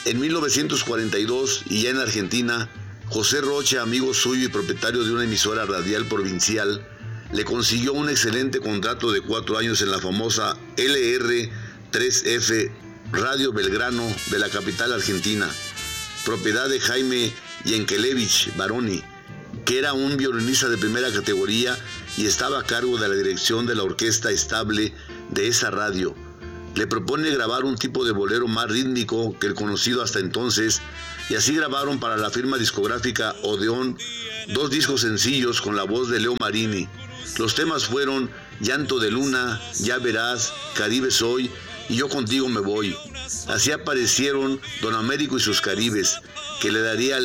En 1942, y ya en Argentina, José Rocha, amigo suyo y propietario de una emisora radial provincial, le consiguió un excelente contrato de 4 años en la famosa LR3F Radio Belgrano de la capital argentina, propiedad de Jaime Yankelevich Baroni, que era un violinista de primera categoría y estaba a cargo de la dirección de la orquesta estable de esa radio. Le propone grabar un tipo de bolero más rítmico que el conocido hasta entonces, y así grabaron para la firma discográfica Odeón 2 discos sencillos con la voz de Leo Marini. Los temas fueron Llanto de Luna, Ya Verás, Caribe Soy y Yo Contigo Me Voy. Así aparecieron Don Américo y sus Caribes, que le daría